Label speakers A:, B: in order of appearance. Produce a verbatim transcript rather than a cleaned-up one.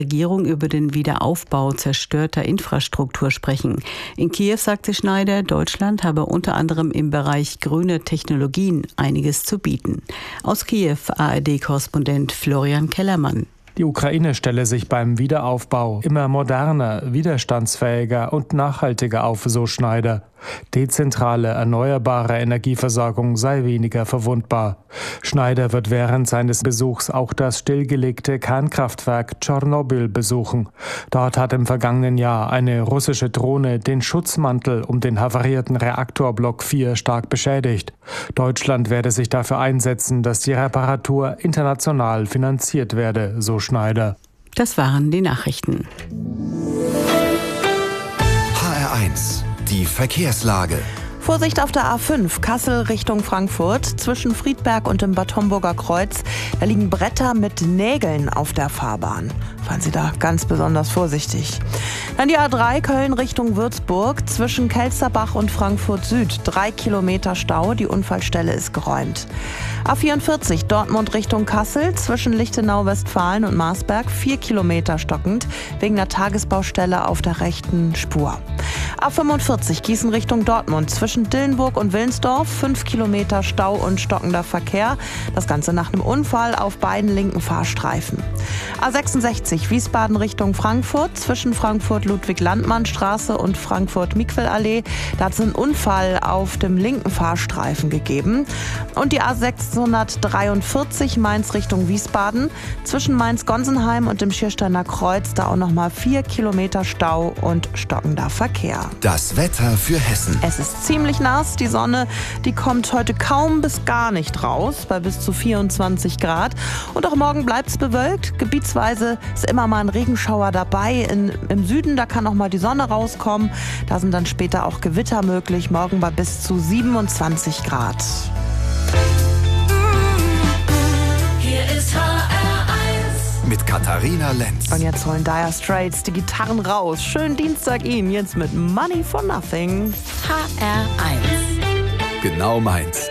A: Regierung über den Wiederaufbau zerstörter Infrastruktur sprechen. In Kiew sagte Schneider, Deutschland habe unter anderem im Bereich grüne Technologien einiges zu bieten. Aus Kiew A R D-Korrespondent Florian Kellermann.
B: Die Ukraine stelle sich beim Wiederaufbau immer moderner, widerstandsfähiger und nachhaltiger auf, so Schneider. Dezentrale, erneuerbare Energieversorgung sei weniger verwundbar. Schneider wird während seines Besuchs auch das stillgelegte Kernkraftwerk Tschernobyl besuchen. Dort hat im vergangenen Jahr eine russische Drohne den Schutzmantel um den havarierten Reaktorblock vier stark beschädigt. Deutschland werde sich dafür einsetzen, dass die Reparatur international finanziert werde, so Schneider.
A: Das waren die Nachrichten.
C: H R eins. Die Verkehrslage.
D: Vorsicht auf der A fünf, Kassel Richtung Frankfurt, zwischen Friedberg und dem Bad Homburger Kreuz. Da liegen Bretter mit Nägeln auf der Fahrbahn. Fahren Sie da ganz besonders vorsichtig. Dann die A drei, Köln Richtung Würzburg, zwischen Kelsterbach und Frankfurt Süd. Drei Kilometer Stau, die Unfallstelle ist geräumt. A vierundvierzig, Dortmund Richtung Kassel, zwischen Lichtenau, Westfalen und Marsberg. Vier Kilometer stockend, wegen der Tagesbaustelle auf der rechten Spur. A fünfundvierzig, Gießen Richtung Dortmund, zwischen Dillenburg und Willensdorf, fünf Kilometer Stau und stockender Verkehr. Das Ganze nach einem Unfall auf beiden linken Fahrstreifen. A sechsundsechzig, Wiesbaden Richtung Frankfurt, zwischen Frankfurt-Ludwig-Landmann-Straße und Frankfurt-Mikfelallee. Da hat es einen Unfall auf dem linken Fahrstreifen gegeben. Und die A sechshundertdreiundvierzig, Mainz Richtung Wiesbaden, zwischen Mainz-Gonsenheim und dem Schiersteiner Kreuz, da auch nochmal vier Kilometer Stau und stockender Verkehr.
C: Das Wetter für Hessen.
D: Es ist ziemlich nass. Die Sonne, die kommt heute kaum bis gar nicht raus, bei bis zu vierundzwanzig Grad. Und auch morgen bleibt es bewölkt. Gebietsweise ist immer mal ein Regenschauer dabei. In, Im Süden, da kann auch mal die Sonne rauskommen. Da sind dann später auch Gewitter möglich. Morgen bei bis zu siebenundzwanzig Grad.
E: Hier ist H R eins.
C: Mit Katharina Lenz.
D: Und jetzt holen Dire Straits die Gitarren raus. Schönen Dienstag Ihnen jetzt mit Money for Nothing.
E: H R eins.
C: Genau meins.